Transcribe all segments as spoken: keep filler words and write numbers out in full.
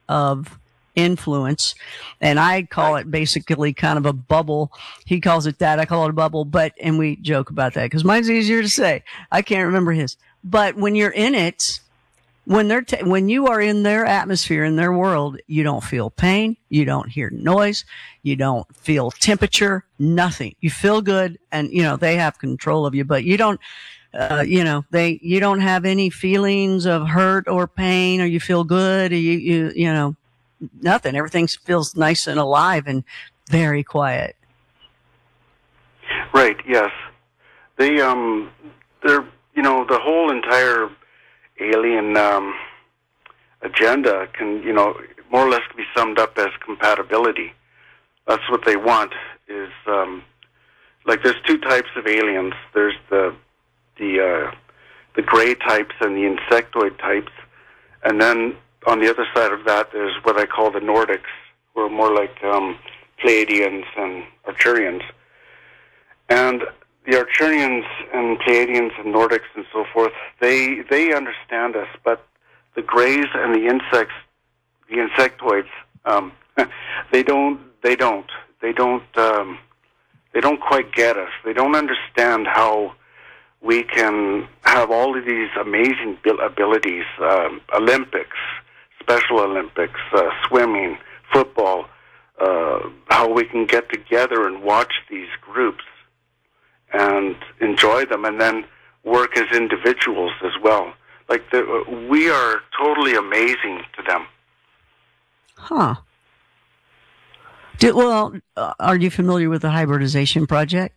of influence, and I call it basically kind of a bubble. He calls it that. I call it a bubble, but, and we joke about that because mine's easier to say. I can't remember his. But when you're in it, when they're, t- when you are in their atmosphere, in their world, you don't feel pain. You don't hear noise. You don't feel temperature, nothing. You feel good, and, you know, they have control of you, but you don't, uh, you know, they, you don't have any feelings of hurt or pain, or you feel good, or you, you, you know, nothing. Everything feels nice and alive and very quiet. Right. Yes. They, um, they're, you know, the whole entire alien, um, agenda can, you know, more or less be summed up as compatibility. That's what they want is, um, like there's two types of aliens. There's the, the, uh, the gray types and the insectoid types. And then on the other side of that, there's what I call the Nordics, who are more like, um, Pleiadians and Arcturians. And the Arcturians and Pleiadians and Nordics and so forth, they, they understand us, but the grays and the insects, the insectoids, um, they don't, they don't, they don't, um, they don't quite get us. They don't understand how we can have all of these amazing abilities, um, Olympics, Special Olympics, uh, swimming, football, uh, how we can get together and watch these groups and enjoy them, and then work as individuals as well. Like, the, we are totally amazing to them. Huh. Do, well, uh, are you familiar with the hybridization project?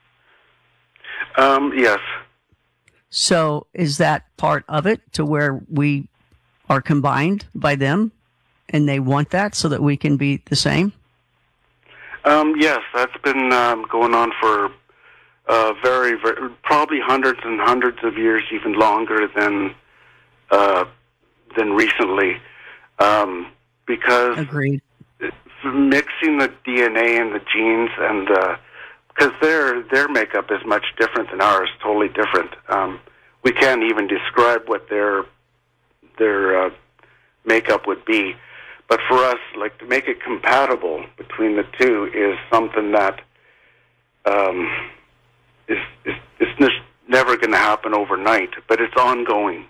Um, yes. So is that part of it, to where we are combined by them and they want that so that we can be the same? Um, yes, that's been um, going on for uh, very, very, probably hundreds and hundreds of years, even longer than uh, than recently, um, because Agreed. mixing the D N A and the genes, and because their their makeup is much different than ours, totally different. Um, we can't even describe what their their uh, makeup would be. But for us, like, to make it compatible between the two is something that um, is, is, is just never going to happen overnight, but it's ongoing.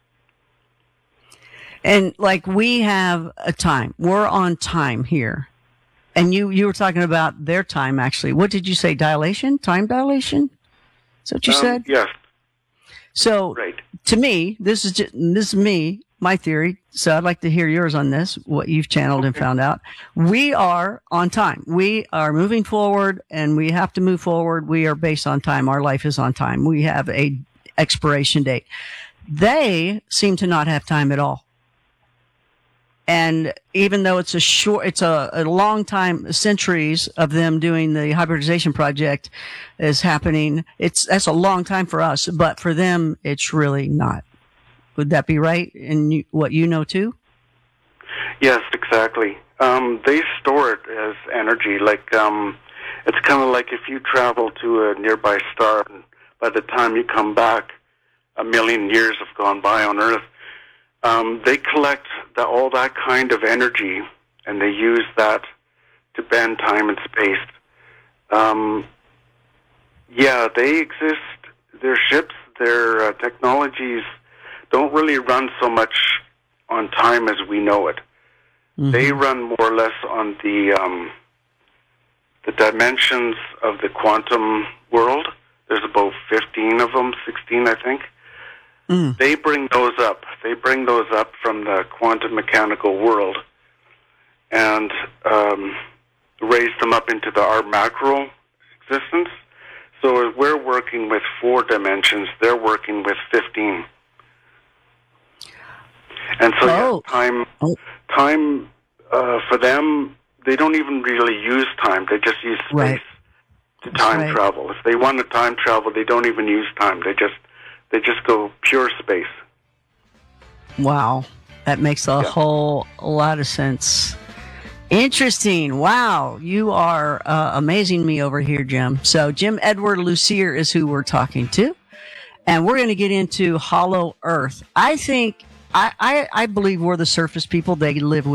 And, like, we have a time. We're on time here. And you, you were talking about their time, actually. What did you say? Dilation? Time dilation? Is that what you um, said? Yes. So, right. To me, this is just, this is me, my theory. So I'd like to hear yours on this, what you've channeled okay. and found out. We are on time. We are moving forward, and we have to move forward. We are based on time. Our life is on time. We have a expiration date. They seem to not have time at all. And even though it's a short, it's a, a long time, centuries of them doing the hybridization project is happening. It's, that's a long time for us, but for them, it's really not. Would that be right? And you, what you know too? Yes, exactly. Um, they store it as energy. Like, um, it's kind of like if you travel to a nearby star, and by the time you come back, a million years have gone by on Earth. Um, they collect the, all that kind of energy, and they use that to bend time and space. Um, yeah, they exist. Their ships, their uh, technologies don't really run so much on time as we know it. Mm-hmm. They run more or less on the um, the dimensions of the quantum world. There's about fifteen of them, sixteen, I think. Mm. They bring those up. They bring those up from the quantum mechanical world and um, raise them up into the our macro existence. So we're working with four dimensions. They're working with fifteen. And so oh. yeah, time, time uh, for them, they don't even really use time. They just use space right. to time right. travel. If they want to time travel, they don't even use time. They just They just go pure space. Wow. That makes a yeah. whole a lot of sense. Interesting. Wow. You are uh, amazing me over here, Jim. So Jim Edward Lucier is who we're talking to. And we're going to get into Hollow Earth. I think, I, I, I believe we're the surface people they live with.